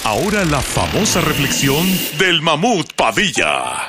Ahora la famosa reflexión del Mamut Padilla.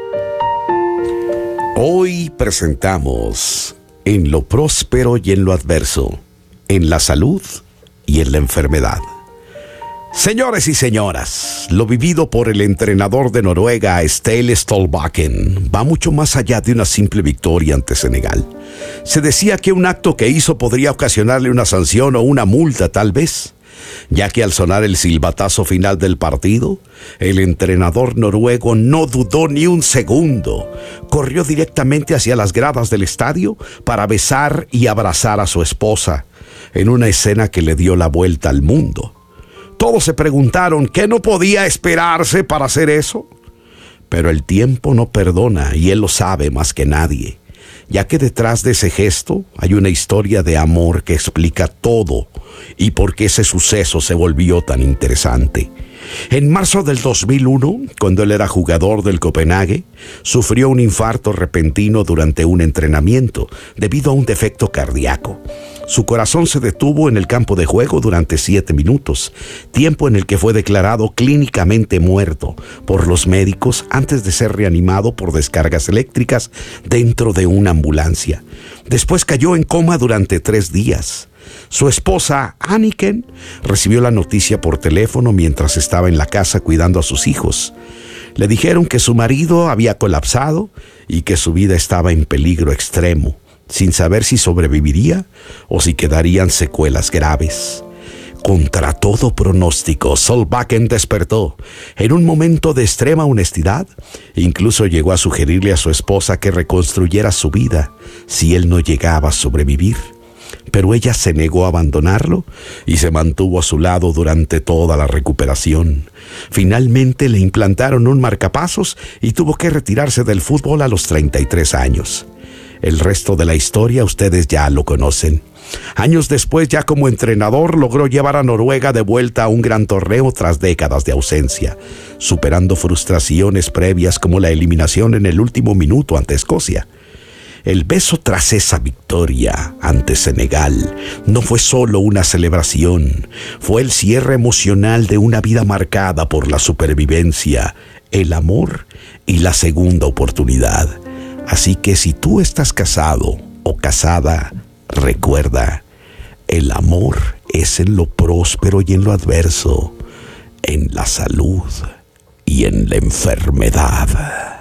Hoy presentamos en lo próspero y en lo adverso, en la salud y en la enfermedad. Señores y señoras, lo vivido por el entrenador de Noruega, Ståle Solbakken, va mucho más allá de una simple victoria ante Senegal. Se decía que un acto que hizo podría ocasionarle una sanción o una multa, tal vez, ya que al sonar el silbatazo final del partido, el entrenador noruego no dudó ni un segundo. Corrió directamente hacia las gradas del estadio para besar y abrazar a su esposa, en una escena que le dio la vuelta al mundo. Todos se preguntaron ¿qué no podía esperarse para hacer eso? Pero el tiempo no perdona y él lo sabe más que nadie, ya que detrás de ese gesto hay una historia de amor que explica todo y por qué ese suceso se volvió tan interesante. En marzo del 2001, cuando él era jugador del Copenhague, sufrió un infarto repentino durante un entrenamiento debido a un defecto cardíaco. Su corazón se detuvo en el campo de juego durante 7 minutos, tiempo en el que fue declarado clínicamente muerto por los médicos antes de ser reanimado por descargas eléctricas dentro de una ambulancia. Después cayó en coma durante 3 días. Su esposa, Anniken, recibió la noticia por teléfono mientras estaba en la casa cuidando a sus hijos. Le dijeron que su marido había colapsado y que su vida estaba en peligro extremo, sin saber si sobreviviría o si quedarían secuelas graves. Contra todo pronóstico, Solbakken despertó en un momento de extrema honestidad. Incluso llegó a sugerirle a su esposa que reconstruyera su vida si él no llegaba a sobrevivir. Pero ella se negó a abandonarlo y se mantuvo a su lado durante toda la recuperación. Finalmente le implantaron un marcapasos y tuvo que retirarse del fútbol a los 33 años. El resto de la historia ustedes ya lo conocen. Años después, ya como entrenador, logró llevar a Noruega de vuelta a un gran torneo tras décadas de ausencia, superando frustraciones previas como la eliminación en el último minuto ante Escocia. El beso tras esa victoria ante Senegal no fue solo una celebración, fue el cierre emocional de una vida marcada por la supervivencia, el amor y la segunda oportunidad. Así que si tú estás casado o casada, recuerda, el amor es en lo próspero y en lo adverso, en la salud y en la enfermedad.